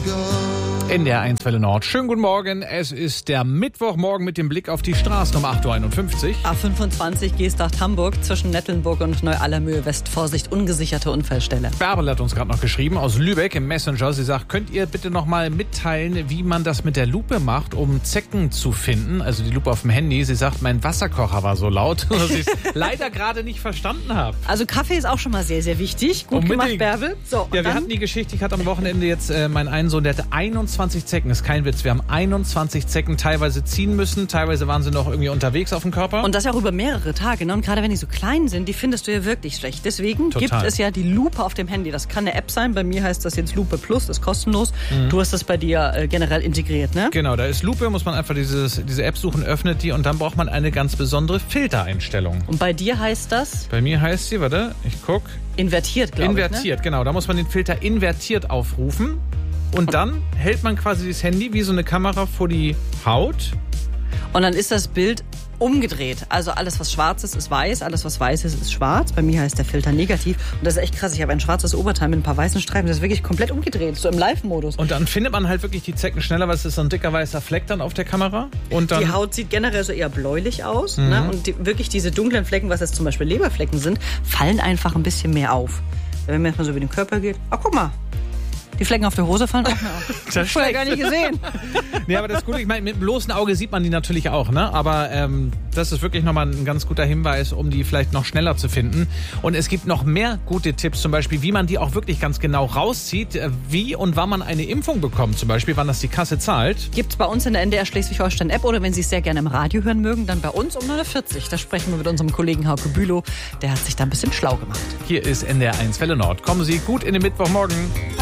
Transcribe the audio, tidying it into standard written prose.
In der 1 Welle Nord. Schönen guten Morgen. Es ist der Mittwochmorgen mit dem Blick auf die Straßen um 8.51 Uhr. A25 Geesthacht-Hamburg zwischen Nettelnburg und Neu-Allermöhe West. Vorsicht, ungesicherte Unfallstelle. Bärbel hat uns gerade noch geschrieben aus Lübeck im Messenger. Sie sagt, könnt ihr bitte noch mal mitteilen, wie man das mit der Lupe macht, um Zecken zu finden? Also die Lupe auf dem Handy. Sie sagt, mein Wasserkocher war so laut, dass ich es leider gerade nicht verstanden habe. Also Kaffee ist auch schon mal sehr, sehr wichtig. Gut gemacht, Bärbel. So, ja, wir hatten die Geschichte, ich hatte am Wochenende jetzt meinen einen Sohn, der hatte 21 Zecken, ist kein Witz. Wir haben 21 Zecken teilweise ziehen müssen, teilweise waren sie noch irgendwie unterwegs auf dem Körper. Und das ja auch über mehrere Tage. Ne? Und gerade wenn die so klein sind, die findest du ja wirklich schlecht. Deswegen gibt es ja die Lupe auf dem Handy. Das kann eine App sein. Bei mir heißt das jetzt Lupe Plus, ist kostenlos. Du hast das bei dir generell integriert, ne? Genau, da ist Lupe, muss man einfach diese App suchen, öffnet die und dann braucht man eine ganz besondere Filtereinstellung. Und bei dir heißt das? Bei mir heißt sie, warte, ich guck. Invertiert, glaube ich. Invertiert, genau. Da muss man den Filter invertiert aufrufen. Und dann hält man quasi das Handy wie so eine Kamera vor die Haut. Und dann ist das Bild umgedreht. Also alles, was schwarz ist weiß. Alles, was weiß ist schwarz. Bei mir heißt der Filter negativ. Und das ist echt krass. Ich habe ein schwarzes Oberteil mit ein paar weißen Streifen. Das ist wirklich komplett umgedreht. So im Live-Modus. Und dann findet man halt wirklich die Zecken schneller, weil es ist so ein dicker weißer Fleck dann auf der Kamera. Und dann die Haut sieht generell so eher bläulich aus. Ne? Und wirklich diese dunklen Flecken, was jetzt zum Beispiel Leberflecken sind, fallen einfach ein bisschen mehr auf. Wenn man erstmal so über den Körper geht. Ach, guck mal. Die Flecken auf der Hose fallen auch mehr auf. Das habe ich vorher gar nicht gesehen. Nee, aber das ist gut. Ich meine, mit dem bloßen Auge sieht man die natürlich auch, ne? Aber das ist wirklich nochmal ein ganz guter Hinweis, um die vielleicht noch schneller zu finden. Und es gibt noch mehr gute Tipps, zum Beispiel, wie man die auch wirklich ganz genau rauszieht, wie und wann man eine Impfung bekommt, zum Beispiel, wann das die Kasse zahlt. Gibt's bei uns in der NDR Schleswig-Holstein-App oder wenn Sie es sehr gerne im Radio hören mögen, dann bei uns um 9.40 Uhr. Da sprechen wir mit unserem Kollegen Hauke Bülow. Der hat sich da ein bisschen schlau gemacht. Hier ist NDR 1 Welle Nord. Kommen Sie gut in den Mittwochmorgen.